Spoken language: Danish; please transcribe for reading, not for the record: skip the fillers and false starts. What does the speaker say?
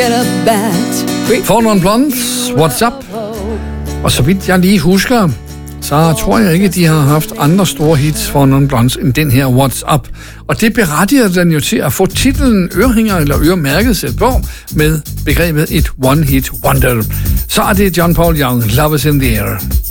get a bat. Four Non Blondes, What's Up? Og så vidt jeg lige husker, så tror jeg ikke, de har haft andre store hits for Non Blondes end den her What's Up. Og det berettiger den jo til at få titlen ørehænger eller øremærket sæt på med begrebet et one-hit wonder. Så er det John Paul Young, Love is in the Air.